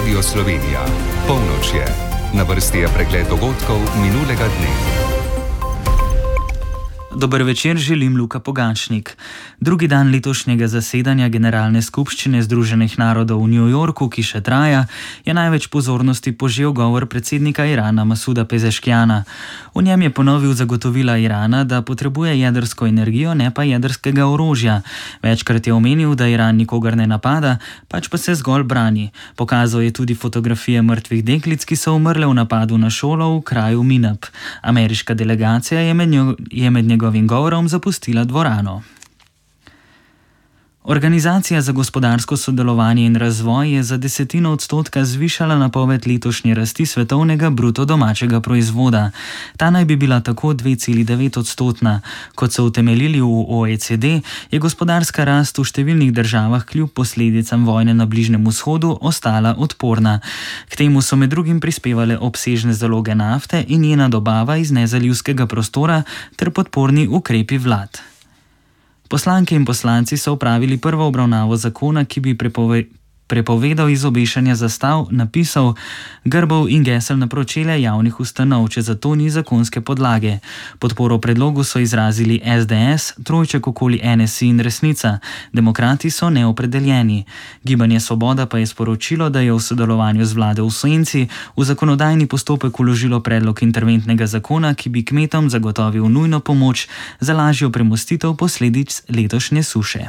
Radio Slovenija. Polnoč je. Na vrsti je pregled dogodkov minulega dne. Dober večer, želim Luka Pogačnik. Drugi dan letošnjega zasedanja Generalne skupščine Združenih narodov v New Yorku, ki še traja, je največ pozornosti požel govor predsednika Irana Masuda Pezeškijana. V njem je ponovil zagotovila Irana, da potrebuje jedrsko energijo, ne pa jedrskega orožja. Večkrat je omenil, da Iran nikogar ne napada, pač pa se zgolj brani. Pokazal je tudi fotografije mrtvih deklic, ki so umrle v napadu na šolo v kraju Minab. Ameriška delegacija je med njegovim govorom zapustila dvorano. Organizacija za gospodarsko sodelovanje in razvoj je za 0,1% zvišala napoved letošnje rasti svetovnega bruto domačega proizvoda. Ta naj bi bila tako 2,9%. Kot so utemeljili v OECD, je gospodarska rast v številnih državah kljub posledicam vojne na Bližnjem vzhodu ostala odporna. K temu so med drugim prispevale obsežne zaloge nafte in njena dobava iz nezalivskega prostora ter podporni ukrepi vlad. Poslanke in poslanci so opravili prvo obravnavo zakona, ki bi prepovedal izobešanje zastav, napisov, grbov in gesel na pročelja javnih ustanov, če za to ni zakonske podlage. Podporo predlogu so izrazili SDS, trojček okoli NSI in Resnica. Demokrati so neopredeljeni. Gibanje Svoboda pa je sporočilo, da je v sodelovanju z vlado v senci v zakonodajni postopek vložilo predlog interventnega zakona, ki bi kmetom zagotovil nujno pomoč za lažjo premostitev posledic letošnje suše.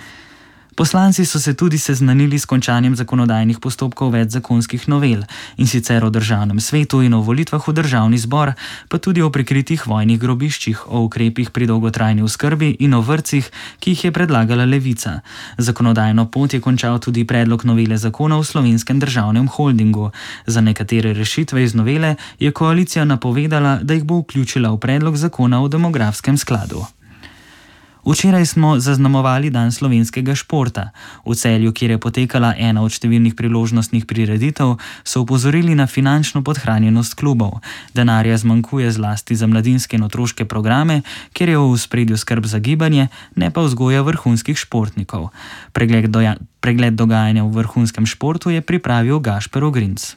Poslanci so se tudi seznanili s končanjem zakonodajnih postopkov več zakonskih novel, in sicer o državnem svetu in o volitvah v državni zbor, pa tudi o prikritih vojnih grobiščih, o ukrepih pri dolgotrajni oskrbi in o vrtcih, ki jih je predlagala Levica. Zakonodajno pot je končal tudi predlog novele zakona o Slovenskem državnem holdingu. Za nekatere rešitve iz novele je koalicija napovedala, da jih bo vključila v predlog zakona o demografskem skladu. Včeraj smo zaznamovali dan slovenskega športa. V Celju, kjer je potekala ena od številnih priložnostnih prireditev, so opozorili na finančno podhranjenost klubov. Denarja zmanjkuje zlasti za mladinske in otroške programe, kjer je v ospredju skrb za gibanje, ne pa vzgoja vrhunskih športnikov. Pregled dogajanja v vrhunskem športu je pripravil Gašper Ogrinc.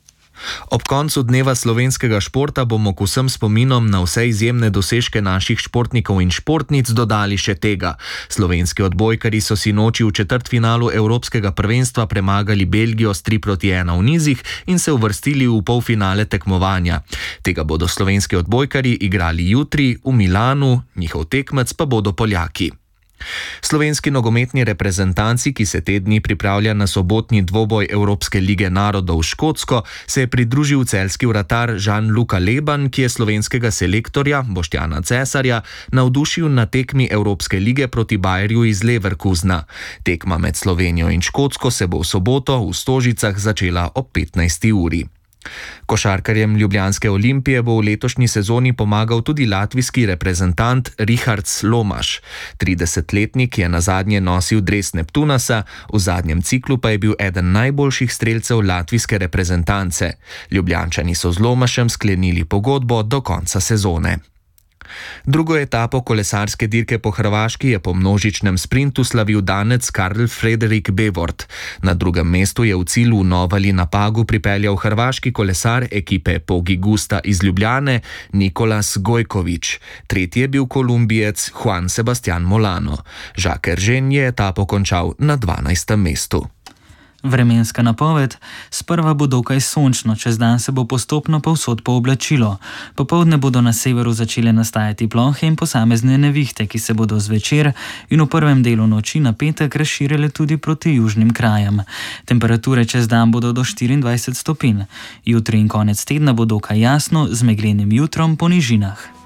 Ob koncu dneva slovenskega športa bomo k vsem spominom na vse izjemne dosežke naših športnikov in športnic dodali še tega. Slovenski odbojkarji so sinoči v četrtfinalu Evropskega prvenstva premagali Belgijo s 3-1 v nizih in se uvrstili v polfinale tekmovanja. Tega bodo slovenski odbojkarji igrali jutri v Milanu, njihov tekmec pa bodo Poljaki. Slovenski nogometni reprezentanci, ki se te dni pripravlja na sobotni dvoboj Evropske lige narodov Škotsko, se je pridružil celjski vratar Žan-Luka Leban, ki je slovenskega selektorja Boštjana Cesarja navdušil na tekmi Evropske lige proti Bayerju iz Leverkusna. Tekma med Slovenijo in Škotsko se bo v soboto v Stožicah začela ob 15. uri. Košarkarjem ljubljanske Olimpije bo v letošnji sezoni pomagal tudi latvijski reprezentant Richard Slomaš. 30-letnik je nazadnje nosil dres Neptunasa, v zadnjem ciklu pa je bil eden najboljših strelcev latvijske reprezentance. Ljubljančani so z Lomašem sklenili pogodbo do konca sezone. Drugo etapo kolesarske dirke po Hrvaški je po množičnem sprintu slavil Danec Karl Frederik Bevort. Na drugem mestu je v cilju v Novali na Pagu pripeljal hrvaški kolesar ekipe Pogi Gusta iz Ljubljane Nikolas Gojković. Tretji je bil Kolumbijec Juan Sebastian Molano. Jacques Eržen je etapo končal na 12. mestu. Vremenska napoved: sprva bo dokaj sončno, čez dan se bo postopno povsod pooblačilo. Popoldne bodo na severu začele nastajati plohe in posamezne nevihte, ki se bodo zvečer in v prvem delu noči na petek razširile tudi proti južnim krajem. Temperature čez dan bodo do 24 stopinj. Jutri in konec tedna bo dokaj jasno, z meglenim jutrom po nižinah.